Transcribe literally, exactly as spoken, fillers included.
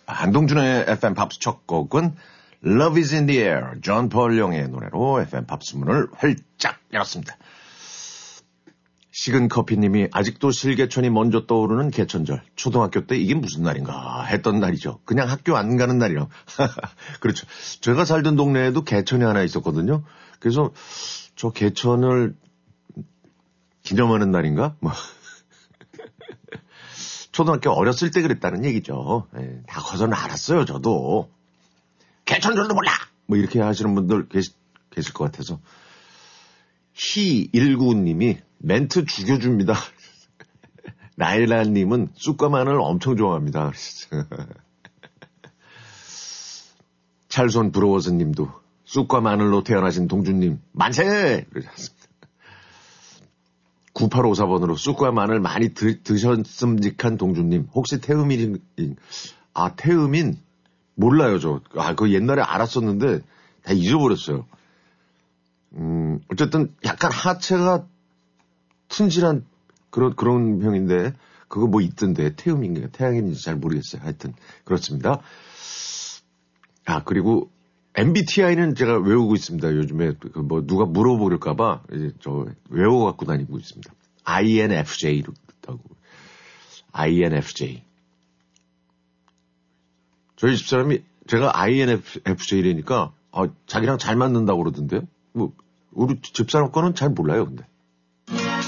한동준의 에프엠 팝스 첫 곡은 Love is in the air, 존 폴용의 노래로 에프엠 팝스 문을 활짝 열었습니다. 식은 커피님이 아직도 실개천이 먼저 떠오르는 개천절. 초등학교 때 이게 무슨 날인가 했던 날이죠. 그냥 학교 안 가는 날이요. 그렇죠. 제가 살던 동네에도 개천이 하나 있었거든요. 그래서 저 개천을 기념하는 날인가? 뭐. 초등학교 어렸을 때 그랬다는 얘기죠. 예, 다 커서는 알았어요, 저도. 개천절도 몰라! 뭐 이렇게 하시는 분들 계시, 계실 것 같아서. 희일구님이 멘트 죽여줍니다. 나일라님은 쑥과 마늘 엄청 좋아합니다. 찰손 브로워즈님도 쑥과 마늘로 태어나신 동준님 만세! 그러셨습니다. 구팔오사 번으로 쑥과 마늘 많이 드, 드셨음직한 동준님. 혹시 태음인, 아, 태음인? 몰라요, 저. 아, 그거 옛날에 알았었는데 다 잊어버렸어요. 음, 어쨌든 약간 하체가 튼실한 그런, 그런 병인데, 그거 뭐 있던데, 태음인가요? 태양인지 잘 모르겠어요. 하여튼, 그렇습니다. 아, 그리고 엠비티아이는 제가 외우고 있습니다. 요즘에 그 뭐 누가 물어보릴까봐 이제 저 외워갖고 다니고 있습니다. 아이엔에프제이로 하고 아이엔에프제이. 저희 집사람이 제가 아이엔에프제이라니까 아, 자기랑 잘 맞는다고 그러던데요. 뭐 우리 집사람 거는 잘 몰라요, 근데.